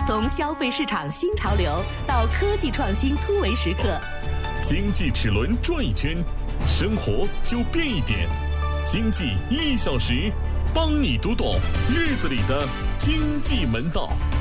从消费市场新潮流到科技创新突围时刻， 经济齿轮转一圈，生活就变一点。经济1小时，帮你读懂日子里的经济门道。